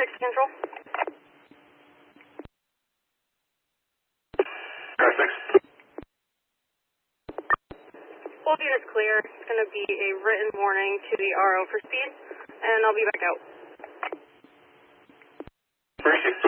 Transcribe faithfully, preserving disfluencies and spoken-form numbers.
six control. Car six. Both units clear. It's going to be a written warning to the R O for speed, and I'll be back out. Appreciate it.